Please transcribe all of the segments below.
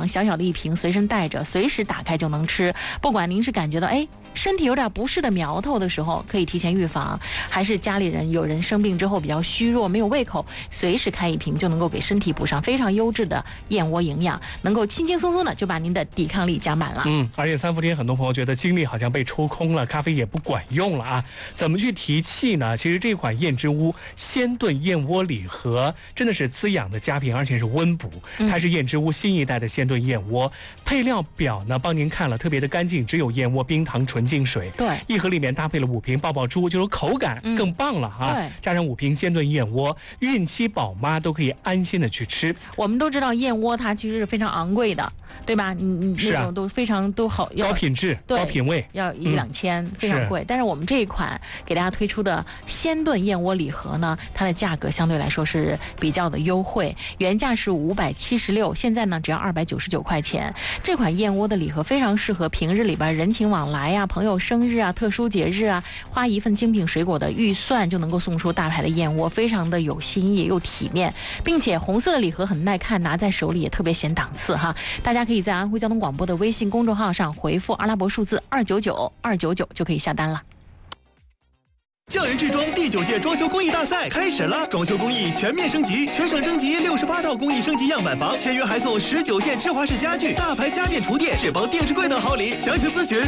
小小的一瓶随身带着，随时打开就能吃。不管您是感觉到身体有点不适的苗头的时候，可以提前预防，还是家里人有人生病之后比较虚弱没有胃口，随时开一瓶就能够给身体补上非常优质的燕窝营养，能够轻轻松松的就把您的抵抗力加满了。 而且3伏天很多朋友觉得精力好像被抽空了，咖啡也不管用了啊，怎么去提气呢？其实这款燕之屋鲜炖燕窝礼盒真的是滋养的佳品，而且是温补。它是燕之屋新一代的鲜炖燕窝，配料表呢帮您看了，特别的干净，只有燕窝、冰糖、纯净水。 对， 一盒里面搭配了5瓶爆爆珠，就是口感更棒了哈。 对， 加上5瓶鲜炖燕窝，孕期宝妈都可以安心的去吃。 我们都知道燕窝它其实是非常昂贵的，对吧？你那种都非常都好， 高品质、高品位， 要1-2千，非常贵。但是我们这一款给大家推出的鲜炖燕窝礼盒呢，它的价格相对来说是比较的优惠，原价是576，现在呢只要299块钱。这款燕窝的礼盒非常适合平日里边人情往来啊、朋友生日啊、特殊节日啊，花一份精品水果的预算就能够送出大牌的燕窝，非常的有新意又体面，并且红色的礼盒很耐看，拿在手里也特别显档次哈。大家可以在安徽交通广播的微信公众号上回复阿拉伯数字299就可以下单了。 匠人制装第9届装修工艺大赛开始了，装修工艺全面升级，全省征集68套工艺升级样板房，签约还送19件芝华士家具、大牌家电厨电、智邦电视柜等好礼。详情咨询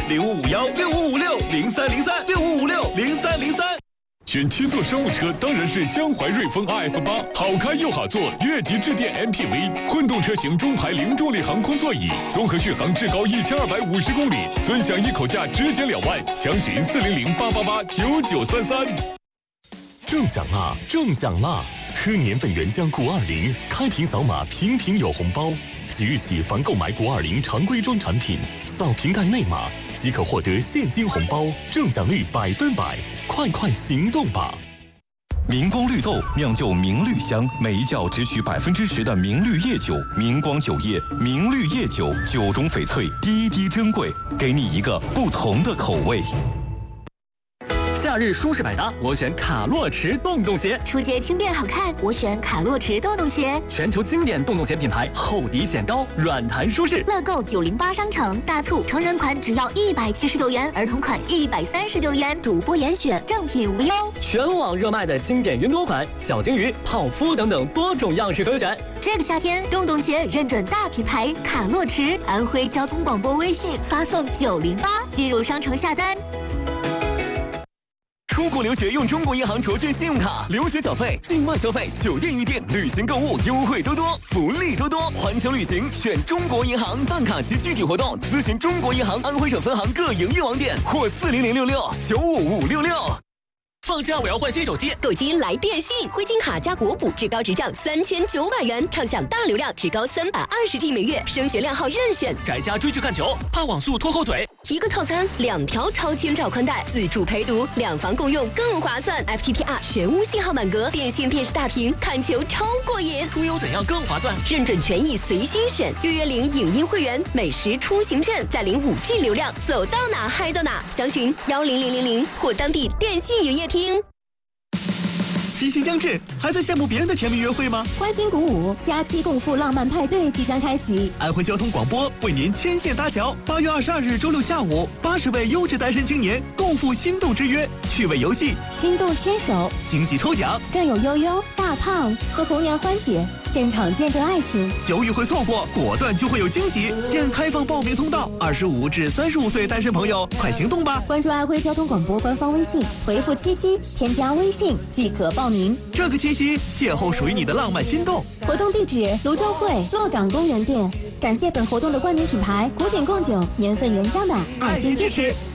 05516556030365560303。 选7座商务车当然是江淮瑞风 RF8， 好开又好坐，越级致电 MPV， 混动车型中排零重力航空座椅，综合续航至高1250公里，尊享一口价直减2万，详询40088889933。 中奖啦！中奖啦！喝年份原浆谷20，开瓶扫码，瓶瓶有红包。即日起，凡购买谷20常规装产品，扫瓶盖内码即可获得现金红包，中奖率100%，快行动吧！ 明光绿豆酿就明绿香，每一窖只取10%的明绿叶酒，明光酒业明绿叶酒，酒中翡翠，滴滴珍贵，给你一个不同的口味。 夏日舒适百搭，我选卡洛驰洞洞鞋； 出街轻便好看，我选卡洛驰洞洞鞋。 全球经典洞洞鞋品牌，厚底显高，软弹舒适。 乐购908商城大促，成人款只要179元，儿童款139元，主播严选，正品无忧。 全网热卖的经典云朵款、小金鱼、泡芙等等多种样式可选。 这个夏天，洞洞鞋认准大品牌卡洛驰，安徽交通广播微信发送908进入商城下单。 出国留学用中国银行卓券信用卡，留学缴费、境外消费、酒店预订、旅行购物优惠多多，福利多多。环球旅行选中国银行，办卡及具体活动咨询中国银行安徽省分行各营业网点或40066955566。 放假我要换新手机， 购机来电信，灰金卡加国补，至高直降3900元，畅享大流量，至高320G 每月，升学靓号任选。 宅家追剧看球，怕网速拖后腿， 一个套餐2条超千兆宽带，自助陪读，2房共用更划算。FTTR 全屋信号满格，电信电视大屏，看球超过瘾。 出游怎样更划算？ 认准权益随心选，月领影音会员，美食出行券，再领5G 流量，走到哪嗨到哪。详询10000或当地电信营业厅。 七夕将至，还在羡慕别人的甜蜜约会吗？ 欢欣鼓舞，假期共赴浪漫派对即将开启。 安徽交通广播为您牵线搭桥，8月22日周六下午，80位优质单身青年共赴心动之约，趣味游戏， 心动牵手， 惊喜抽奖， 更有悠悠、大胖和红娘欢姐现场见证爱情。 犹豫会错过，果断就会有惊喜。现开放报名通道，25至35岁单身朋友快行动吧！ 关注安徽交通广播官方微信，回复七夕，添加微信即可报名。 这个七夕，邂逅属于你的浪漫心动。 活动地址：泸州会洛岗公园店。感谢本活动的冠名品牌古井贡酒年份原浆的爱心支持。